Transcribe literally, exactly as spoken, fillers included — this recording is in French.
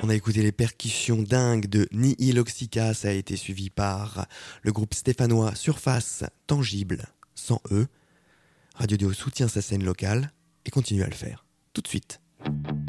On a écouté les percussions dingues de Nihil Oxica, ça a été suivi par le groupe stéphanois Surface Tangible, sans E. Radio Déo soutient sa scène locale et continue à le faire. Tout de suite.